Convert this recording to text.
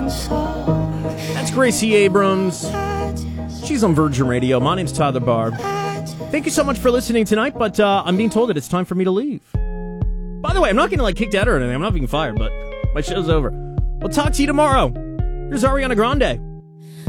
That's Gracie Abrams. She's on Virgin Radio. My name's Tyler Barb. Thank you so much for listening tonight, but I'm being told that it's time for me to leave. By the way, I'm not getting kicked out or anything. I'm not being fired, but my show's over. We'll talk to you tomorrow. Here's Ariana Grande.